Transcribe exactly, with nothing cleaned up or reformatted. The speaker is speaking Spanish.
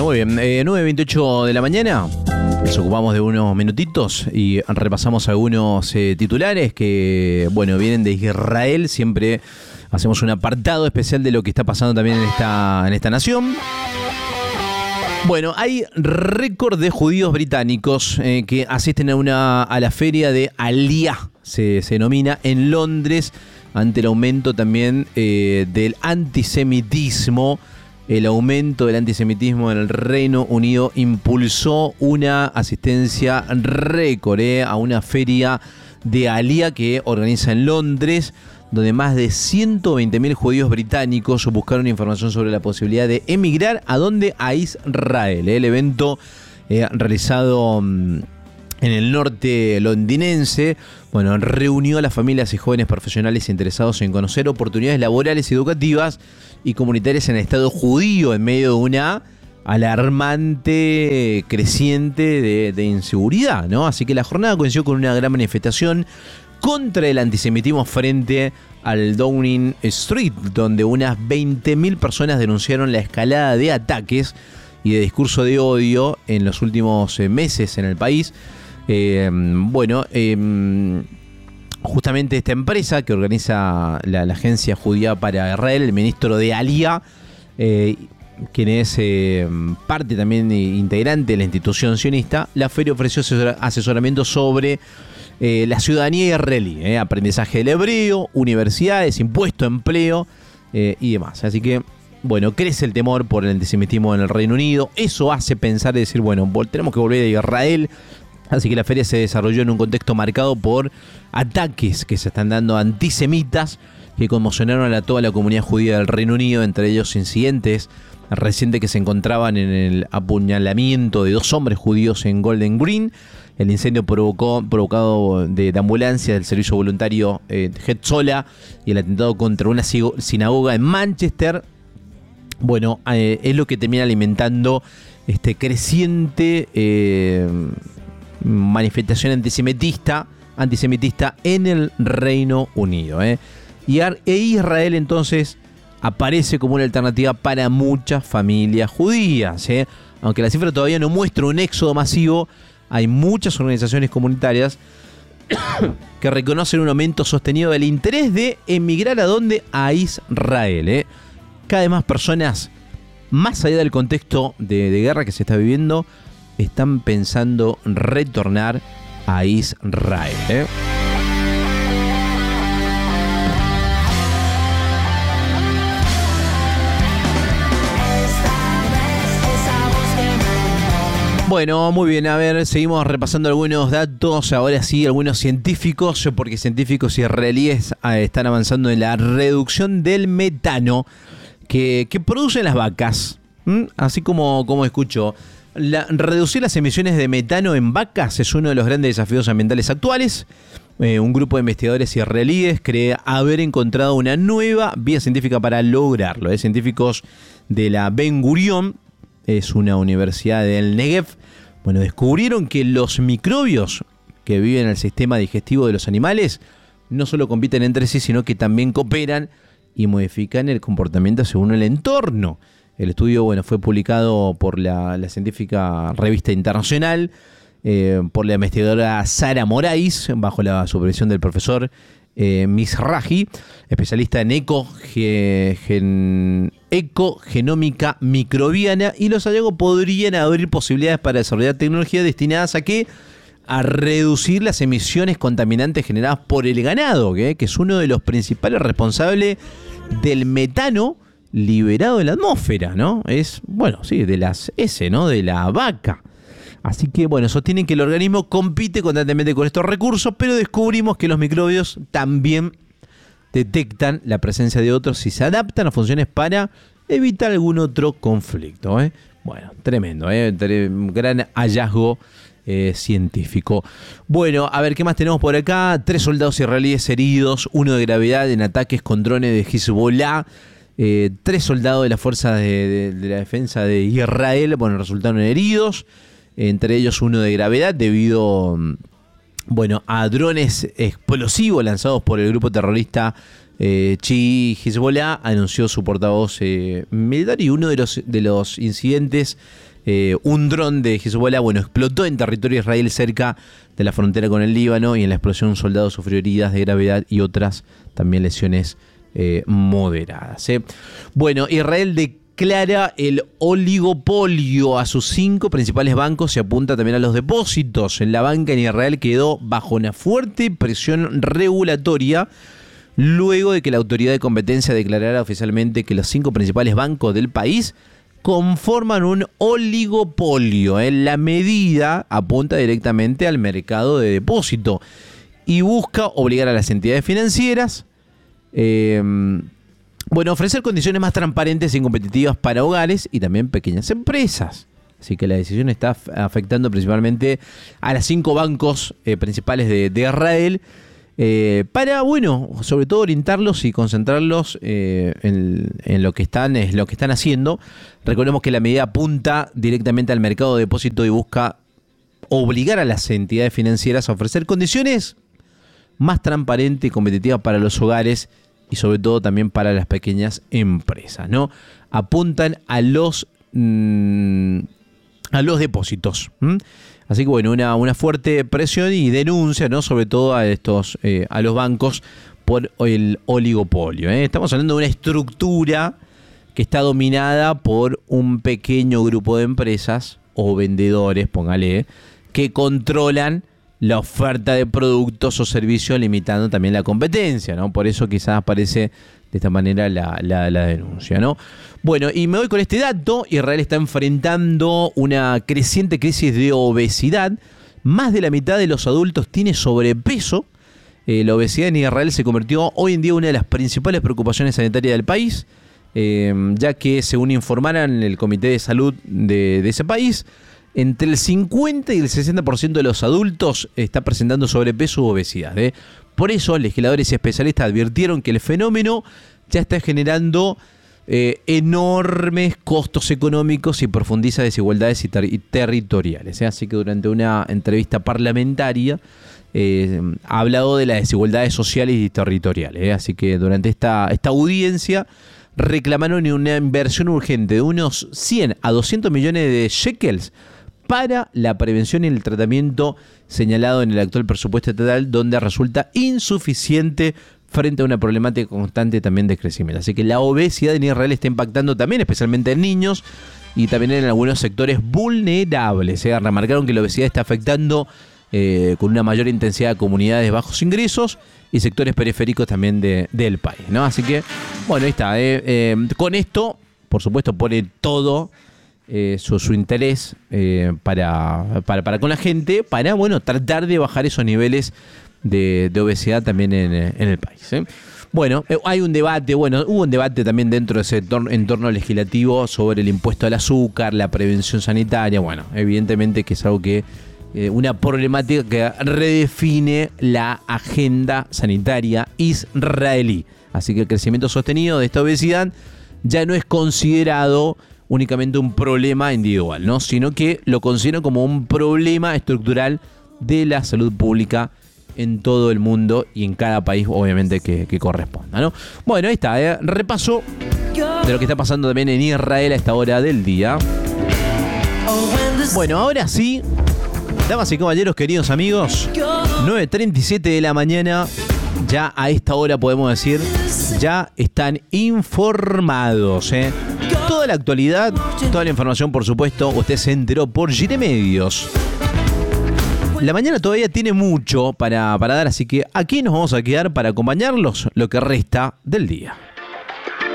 muy bien. Eh, nueve veintiocho de la mañana. Nos ocupamos de unos minutitos y repasamos algunos eh, titulares que, bueno, vienen de Israel. Siempre hacemos un apartado especial de lo que está pasando también en esta, en esta nación. Bueno, hay récord de judíos británicos eh, que asisten a, una, a la feria de Aliyah, se, se denomina, en Londres, ante el aumento también eh, del antisemitismo. El aumento del antisemitismo en el Reino Unido impulsó una asistencia récord eh, a una feria de Aliyah que organiza en Londres, donde más de ciento veinte mil judíos británicos buscaron información sobre la posibilidad de emigrar a dónde, a Israel. El evento eh, realizado en el norte londinense, bueno, reunió a las familias y jóvenes profesionales interesados en conocer oportunidades laborales y educativas y comunitarias en el Estado judío en medio de una alarmante creciente de, de inseguridad, ¿no? Así que la jornada coincidió con una gran manifestación contra el antisemitismo frente al Downing Street, donde unas veinte mil personas denunciaron la escalada de ataques y de discurso de odio en los últimos eh, meses en el país. Eh, bueno, eh, justamente esta empresa que organiza la, la Agencia Judía para Israel, el ministro de Aliyah, eh, quien es eh, parte también integrante de la institución sionista, la feria ofreció asesor- asesoramiento sobre Eh, la ciudadanía israelí, eh, aprendizaje del hebreo, universidades, impuesto, empleo eh, y demás. Así que, bueno, crece el temor por el antisemitismo en el Reino Unido. Eso hace pensar y decir, bueno, tenemos que volver a Israel. Así que la feria se desarrolló en un contexto marcado por ataques que se están dando antisemitas que conmocionaron a toda la comunidad judía del Reino Unido, entre ellos incidentes recientes que se encontraban en el apuñalamiento de dos hombres judíos en Golden Green, el incendio provocó, provocado de, de ambulancia del servicio voluntario eh, Hetzola y el atentado contra una sinagoga en Manchester. Bueno, eh, es lo que termina alimentando este creciente eh, manifestación antisemitista, antisemitista en el Reino Unido. Eh. Y e Israel entonces aparece como una alternativa para muchas familias judías. Eh. Aunque la cifra todavía no muestra un éxodo masivo, hay muchas organizaciones comunitarias que reconocen un aumento sostenido del interés de emigrar a dónde, a Israel. ¿eh? Cada vez más personas, más allá del contexto de, de guerra que se está viviendo, están pensando retornar a Israel. ¿eh? Bueno, muy bien, a ver, seguimos repasando algunos datos, ahora sí, algunos científicos, porque científicos israelíes están avanzando en la reducción del metano que, que producen las vacas, ¿Mm? así como, como escucho. La, reducir las emisiones de metano en vacas es uno de los grandes desafíos ambientales actuales. Eh, un grupo de investigadores israelíes cree haber encontrado una nueva vía científica para lograrlo. ¿eh? Científicos de la Ben Gurion, es una universidad del Negev, bueno, descubrieron que los microbios que viven en el sistema digestivo de los animales no solo compiten entre sí, sino que también cooperan y modifican el comportamiento según el entorno. El estudio, bueno, fue publicado por la, la científica revista internacional, eh, por la investigadora Sara Morais, bajo la supervisión del profesor Eh, Mizrahi, especialista en ecogen, ecogenómica microbiana, y los hallazgos podrían abrir posibilidades para desarrollar tecnologías destinadas a qué, a reducir las emisiones contaminantes generadas por el ganado, ¿qué? que es uno de los principales responsables del metano liberado en la atmósfera, ¿no? Es, bueno, sí, de las S, ¿no? De la vaca. Así que, bueno, sostienen que el organismo compite constantemente con estos recursos, pero descubrimos que los microbios también detectan la presencia de otros y se adaptan a funciones para evitar algún otro conflicto. ¿eh? Bueno, tremendo, ¿eh? gran hallazgo eh, científico. Bueno, a ver, ¿qué más tenemos por acá? Tres soldados israelíes heridos, uno de gravedad en ataques con drones de Hezbollah. Eh, tres soldados de la Fuerza de, de, de la Defensa de Israel, bueno, resultaron heridos. Entre ellos uno de gravedad debido, bueno, a drones explosivos lanzados por el grupo terrorista eh, Chi Hezbollah, anunció su portavoz eh, militar. Y uno de los, de los incidentes Eh, un dron de Hezbollah, bueno, explotó en territorio de Israel cerca de la frontera con el Líbano y en la explosión un soldado sufrió heridas de gravedad y otras también lesiones eh, moderadas. ¿eh? Bueno, Israel declara el oligopolio a sus cinco principales bancos y apunta también a los depósitos. En la banca en Israel quedó bajo una fuerte presión regulatoria luego de que la autoridad de competencia declarara oficialmente que los cinco principales bancos del país conforman un oligopolio. ¿eh? La medida apunta directamente al mercado de depósito y busca obligar a las entidades financieras eh, bueno, ofrecer condiciones más transparentes y competitivas para hogares y también pequeñas empresas. Así que la decisión está afectando principalmente a los cinco bancos eh, principales de, de Israel. Eh, para, bueno, sobre todo orientarlos y concentrarlos eh, en, en lo que están, es lo que están haciendo. Recordemos que la medida apunta directamente al mercado de depósito y busca obligar a las entidades financieras a ofrecer condiciones más transparentes y competitivas para los hogares y sobre todo también para las pequeñas empresas, ¿no? Apuntan a los mmm, a los depósitos. ¿m? Así que bueno, una, una fuerte presión y denuncia, ¿no? Sobre todo a estos, eh, a los bancos por el oligopolio. ¿eh? Estamos hablando de una estructura que está dominada por un pequeño grupo de empresas o vendedores, póngale, que controlan la oferta de productos o servicios, limitando también la competencia, ¿no? Por eso quizás aparece de esta manera la, la, la denuncia, ¿no? Bueno, y me voy con este dato. Israel está enfrentando una creciente crisis de obesidad. Más de la mitad de los adultos tiene sobrepeso. Eh, la obesidad en Israel se convirtió hoy en día en una de las principales preocupaciones sanitarias del país, eh, ya que según informaron el Comité de Salud de, de ese país, entre el cincuenta y el sesenta por ciento de los adultos está presentando sobrepeso u obesidad. ¿eh? Por eso, legisladores y especialistas advirtieron que el fenómeno ya está generando eh, enormes costos económicos y profundiza desigualdades y ter- y territoriales. ¿eh? Así que durante una entrevista parlamentaria eh, ha hablado de las desigualdades sociales y territoriales. ¿eh? Así que durante esta, esta audiencia reclamaron una inversión urgente de unos cien a doscientos millones de shekels para la prevención y el tratamiento señalado en el actual presupuesto estatal, donde resulta insuficiente frente a una problemática constante también de crecimiento. Así que la obesidad en Israel está impactando también, especialmente en niños y también en algunos sectores vulnerables. ¿eh? Remarcaron que la obesidad está afectando eh, con una mayor intensidad a comunidades de bajos ingresos y sectores periféricos también de, del país, ¿no? Así que, bueno, ahí está. Eh, eh, con esto, por supuesto, pone todo Eh, su, su interés eh, para, para, para con la gente, para bueno tratar de bajar esos niveles de, de obesidad también en, en el país. ¿eh? Bueno, eh, hay un debate, bueno, hubo un debate también dentro de ese entorno, entorno legislativo sobre el impuesto al azúcar, la prevención sanitaria. Bueno, evidentemente que es algo que, eh, una problemática que redefine la agenda sanitaria israelí. Así que el crecimiento sostenido de esta obesidad ya no es considerado únicamente un problema individual, ¿no? Sino que lo considero como un problema estructural de la salud pública en todo el mundo y en cada país, obviamente, que, que corresponda, ¿no? Bueno, ahí está, ¿eh? Repaso de lo que está pasando también en Israel a esta hora del día. Bueno, ahora sí, damas y caballeros, queridos amigos, nueve treinta y siete de la mañana. Ya a esta hora podemos decir, ya están informados, ¿eh? Toda la actualidad, toda la información, por supuesto, usted se enteró por Gire Medios. La mañana todavía tiene mucho para, para dar, así que aquí nos vamos a quedar para acompañarlos lo que resta del día.